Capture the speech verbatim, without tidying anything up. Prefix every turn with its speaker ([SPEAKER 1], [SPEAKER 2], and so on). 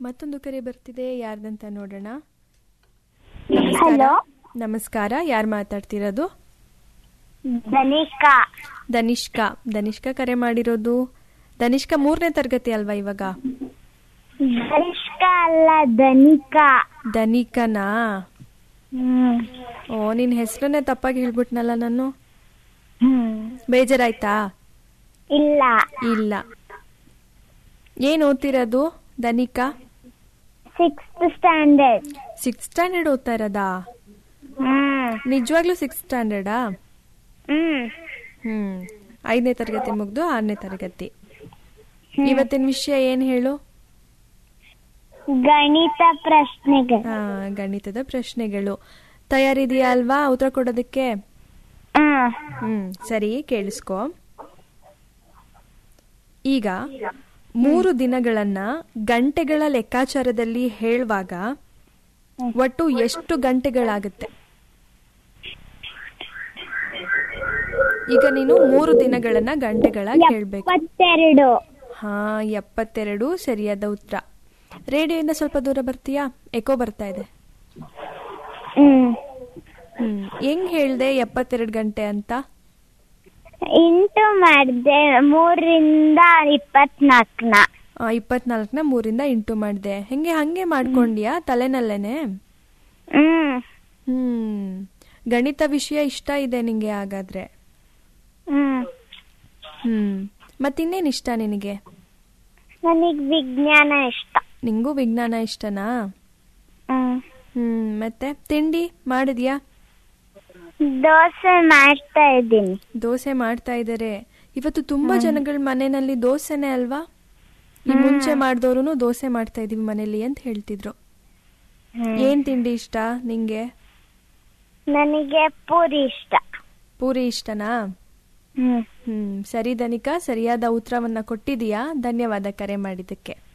[SPEAKER 1] ಮತ್ತೊಂದು ಕರೆ ಬರ್ತಿದೆ, ಯಾರ್ದಂತ ನೋಡೋಣ.
[SPEAKER 2] ಹಲೋ,
[SPEAKER 1] ನಮಸ್ಕಾರ. ಯಾರು ಮಾತಾಡ್ತಿರೋದು?
[SPEAKER 2] ಧನಿಷ್ಕಾ.
[SPEAKER 1] ಧನಿಷ್ಕಾ ಧನಿಷ್ಕಾ ಕರೆ ಮಾಡಿರೋದು. ಧನಿಷ್ಕಾ ಮೂರನೇ ತರಗತಿ ಅಲ್ವಾ ಇವಾಗ?
[SPEAKER 2] ಧನಿಷ್ಕಾ ಅಲ್ಲ, ಧನಿಕಾ.
[SPEAKER 1] ಧನಿಕನಾ?
[SPEAKER 2] ಹ್ಮ್.
[SPEAKER 1] ಓ, ನಿನ್ ಹೆಸರನ್ನೇ ತಪ್ಪಾಗಿ ಹೇಳ್ಬಿಟ್ನಲ್ಲ ನಾನು. ಬೇಜಾರಾಯ್ತಾ?
[SPEAKER 2] ಇಲ್ಲ
[SPEAKER 1] ಇಲ್ಲ. ಏನ್ ಓದ್ತಿರೋದು Dhanika?
[SPEAKER 2] Sixth standard.
[SPEAKER 1] Six standard ಓದ್ತಾ ಇರೋದಾ?
[SPEAKER 2] ಹ್ಮ್.
[SPEAKER 1] ನಿಜವಾಗ್ಲೂ ಸಿಕ್ಸ್ ಸ್ಟ್ಯಾಂಡರ್ಡಾ?
[SPEAKER 2] ಹ್ಮ್.
[SPEAKER 1] ಹ್ಮ್. ಐದನೇ ತರಗತಿ ಮುಗ್ದು ಆರನೇ ತರಗತಿ. ಇವತ್ತಿನ ವಿಷಯ ಏನ್ ಹೇಳು?
[SPEAKER 2] ಗಣಿತ ಪ್ರಶ್ನೆಗಳು.
[SPEAKER 1] ಹಾ, ಗಣಿತದ ಪ್ರಶ್ನೆಗಳು. ತಯಾರಿದೆಯಾ ಅಲ್ವಾ ಉತ್ತರ ಕೊಡೋದಕ್ಕೆ? ಹ್ಮ್, ಸರಿ, ಕೇಳಿಸ್ಕೊ. ಈಗ ಮೂರು ದಿನಗಳನ್ನ ಗಂಟೆಗಳ ಲೆಕ್ಕಾಚಾರದಲ್ಲಿ ಹೇಳುವಾಗ ಒಟ್ಟು ಎಷ್ಟು ಗಂಟೆಗಳಾಗುತ್ತೆ? ಈಗ ನೀನು ಮೂರು ದಿನಗಳನ್ನ ಗಂಟೆಗಳಾಗಿ ಹೇಳ್ಬೇಕು.
[SPEAKER 2] ಎಪ್ಪತ್ತೆರಡು.
[SPEAKER 1] ಹಾ, ಎಪ್ಪತ್ತೆರಡು ಸರಿಯಾದ ಉತ್ತರ. ರೇಡಿಯೋದಿಂದ ಸ್ವಲ್ಪ ದೂರ ಬರ್ತೀಯಾ? ಎಕೋ ಬರ್ತಾ ಇದೆ.
[SPEAKER 2] ಹ್ಮ್.
[SPEAKER 1] ಹ್ಮ್ ಹೆಂಗ್ ಹೇಳ್ದೆ ಎಪ್ಪತ್ತೆರಡು ಗಂಟೆ ಅಂತ?
[SPEAKER 2] ಇಂಟು ಮಾಡಿದೆ ಮೂರಿಂದ ಇಪ್ಪತ್ನಾಲ್ಕನ.
[SPEAKER 1] ಇಪ್ಪತ್ನಾಲ್ಕನ ಮೂರಿಂದ ಇಂಟು ಮಾಡಿದೆ. ಹೆಂಗೆ ಹಂಗೆ ಮಾಡ್ಕೊಂಡ್ಯಾ ತಲೆನಲ್ಲೇನೆ?
[SPEAKER 2] ಹ್ಮ್.
[SPEAKER 1] ಹ್ಮ್ ಗಣಿತ ವಿಷಯ ಇಷ್ಟ ಇದೆ ನಿಂಗೆ ಹಾಗಾದ್ರೆ?
[SPEAKER 2] ಹ್ಮ್.
[SPEAKER 1] ಹ್ಮ್ ಮತ್ತಿನ್ನೇನ್ ಇಷ್ಟ ನಿನಗೆ?
[SPEAKER 2] ನನಗ್ ವಿಜ್ಞಾನ ಇಷ್ಟ.
[SPEAKER 1] ನಿಂಗೂ ವಿಜ್ಞಾನ ಇಷ್ಟನಾ?
[SPEAKER 2] ಹ್ಮ್.
[SPEAKER 1] ಹ್ಮ್ ಮತ್ತೆ ತಿಂಡಿ ಮಾಡಿದ್ಯಾ?
[SPEAKER 2] ದೋಸೆ ಮಾಡ್ತಾ ಇದ್ದೀನಿ.
[SPEAKER 1] ದೋಸೆ ಮಾಡ್ತಾ ಇದಾರೆ. ಇವತ್ತು ತುಂಬಾ ಜನಗಳ ಮನೆಯಲ್ಲಿ ದೋಸೆನೆ ಅಲ್ವಾ? ಈ ಮುಂಚೆ ಮಾಡಿದವರು ದೋಸೆ ಮಾಡ್ತಾ ಇದೀವಿ ಮನೇಲಿ ಅಂತ ಹೇಳ್ತಿದ್ರು. ಏನ್ ತಿಂಡಿ ಇಷ್ಟ ನಿಂಗೆ?
[SPEAKER 2] ನನಗೆ ಪೂರಿ ಇಷ್ಟ.
[SPEAKER 1] ಪೂರಿ ಇಷ್ಟನಾ?
[SPEAKER 2] ಹ್ಮ್.
[SPEAKER 1] ಹ್ಮ್ ಸರಿ ಧನಿಕಾ, ಸರಿಯಾದ ಉತ್ತರವನ್ನ ಕೊಟ್ಟಿದೀಯಾ. ಧನ್ಯವಾದ ಕರೆ ಮಾಡಿದ್ದಕ್ಕೆ.